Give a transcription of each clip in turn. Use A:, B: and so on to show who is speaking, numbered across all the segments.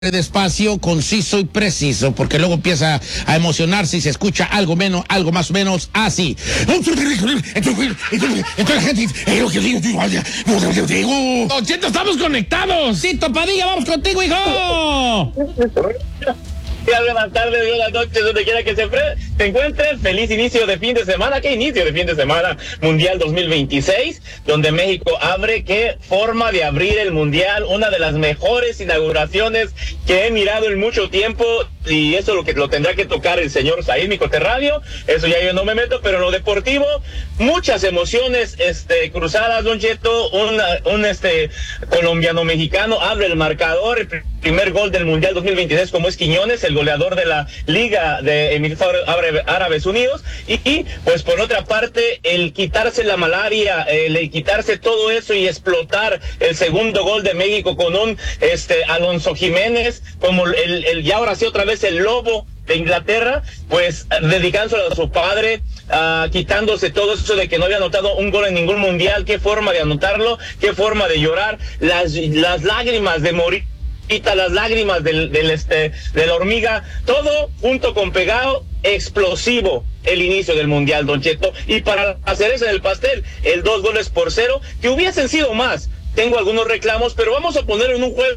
A: despacio, conciso y preciso, porque luego empieza a emocionarse y se escucha algo más o menos así. Don Cheto, estamos conectados. Tito Padilla, vamos contigo, hijo.
B: Buenas tardes, buenas noches, donde quiera que se encuentren. Feliz inicio de fin de semana. ¿Qué inicio de fin de semana? Mundial 2026, donde México abre. Qué forma de abrir el Mundial. Una de las mejores inauguraciones que he mirado en mucho tiempo. Y eso lo tendrá que tocar el señor Said, mi coterráneo. Eso ya yo no me meto, pero en lo deportivo, muchas emociones cruzadas, Don Cheto. Un colombiano-mexicano abre el marcador. El primer gol del Mundial 2026, como es Quiñones, el goleador de la Liga de Emiratos Árabes Unidos. Y pues por otra parte, el quitarse la malaria, el quitarse todo eso y explotar el segundo gol de México con un Alonso Jiménez, como y ahora sí otra vez el lobo de Inglaterra, pues dedicándose a su padre, quitándose todo eso de que no había anotado un gol en ningún mundial. Qué forma de anotarlo, qué forma de llorar, las lágrimas de morir, las lágrimas de la hormiga, todo junto con pegado, explosivo el inicio del Mundial, Don Cheto. Y para hacer eso en el pastel, el 2-0, que hubiesen sido más. Tengo algunos reclamos, pero vamos a poner en un juego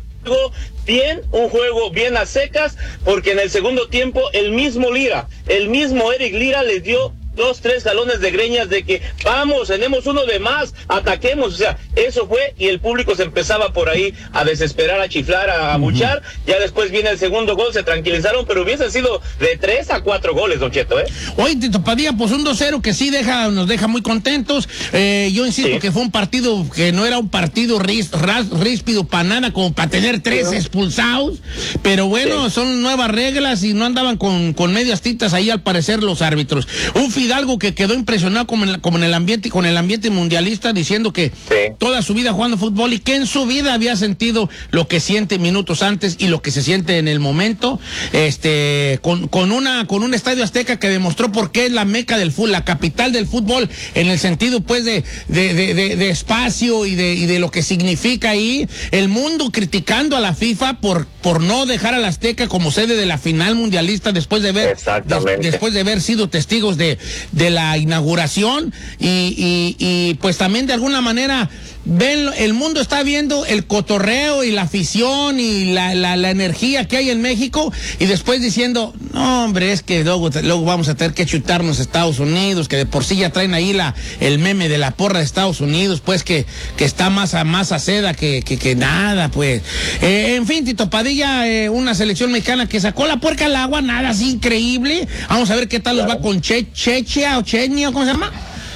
B: bien a secas, porque en el segundo tiempo el mismo Eric Lira les dio 2-3 galones de greñas de que vamos, tenemos uno de más, ataquemos. O sea, eso fue, y el público se empezaba por ahí a desesperar, a chiflar, a abuchar. Ya después viene el segundo gol, se tranquilizaron, pero hubiesen sido de 3 a 4 goles, Don Cheto,
A: Oye, Tito Padilla, pues un 2-0 que sí nos deja muy contentos. Yo insisto que fue un partido que no era un partido ríspido para nada, como para tener 3 expulsados, pero bueno, son nuevas reglas y no andaban con medias tintas ahí al parecer los árbitros. Un Fidalgo que quedó impresionado con el ambiente mundialista, diciendo que toda su vida jugando fútbol y que en su vida había sentido lo que siente minutos antes y lo que se siente en el momento, con un estadio Azteca que demostró por qué es la meca del fútbol, la capital del fútbol, en el sentido pues de espacio y de lo que significa ahí. El mundo criticando a la FIFA por no dejar al Azteca como sede de la final mundialista después de haber sido testigos de la inauguración y pues también de alguna manera el mundo está viendo el cotorreo y la afición y la energía que hay en México, y después diciendo, no hombre, es que luego vamos a tener que chutarnos a Estados Unidos, que de por sí ya traen ahí el meme de la porra de Estados Unidos, pues que está más a seda que nada, pues. En fin, Tito Padilla, una selección mexicana que sacó la puerca al agua, nada así increíble. Vamos a ver qué tal nos va con Chechia o Chenia, ¿cómo se llama?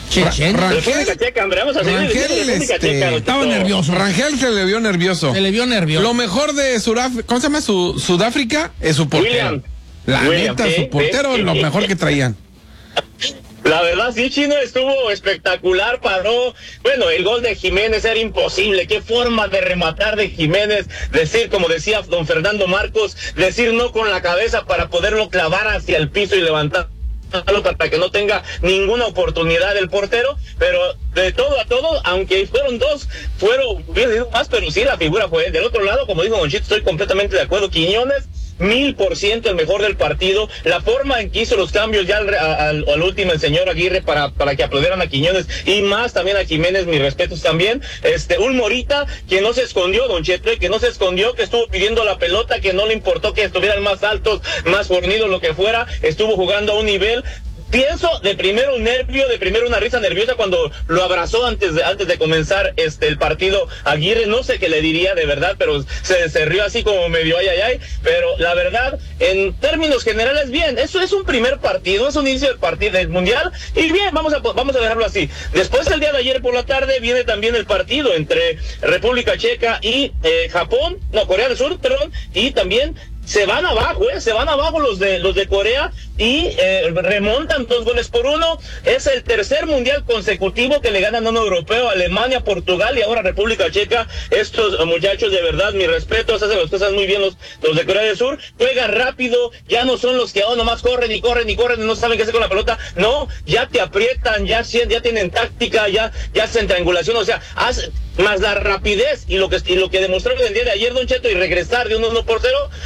A: Estaba nervioso.
C: Rangel se le vio nervioso. Lo mejor de Sudáfrica, ¿cómo se llama? Sudáfrica es su portero. William, su portero, lo mejor que traían.
B: La verdad, sí, Chino, estuvo espectacular, paró. Bueno, el gol de Jiménez era imposible. Qué forma de rematar de Jiménez. Decir, como decía don Fernando Marcos, decir no con la cabeza para poderlo clavar hacia el piso y levantar para que no tenga ninguna oportunidad el portero. Pero de todo a todo, aunque fueron hubiera sido más, pero sí, la figura fue del otro lado. Como dijo Don Chito, estoy completamente de acuerdo. Quiñones, 1000% el mejor del partido. La forma en que hizo los cambios ya al último el señor Aguirre para que aplaudieran a Quiñones, y más también a Jiménez, mis respetos también. Un Morita que no se escondió, Don Cheto, que no se escondió, que estuvo pidiendo la pelota, que no le importó que estuvieran más altos, más fornidos, lo que fuera, estuvo jugando a un nivel. Pienso de primero una risa nerviosa cuando lo abrazó antes de comenzar el partido Aguirre. No sé qué le diría de verdad, pero se rió así como medio ay. Pero la verdad, en términos generales, bien. Eso es un primer partido, es un inicio del Mundial, y bien, vamos a dejarlo así. Después, el día de ayer por la tarde, viene también el partido entre República Checa y Corea del Sur, y también se van abajo los de Corea y remontan 2-1. Es el tercer mundial consecutivo que le ganan a un europeo, Alemania, Portugal y ahora República Checa. Estos muchachos, de verdad, mis respetos, hacen las cosas muy bien los de Corea del Sur, juegan rápido, ya no son los que nomás corren y no saben qué hacer con la pelota, no, ya te aprietan, ya tienen táctica, ya hacen triangulación, o sea, más la rapidez y lo que demostró el día de ayer, Don Cheto, y regresar de un 1-0,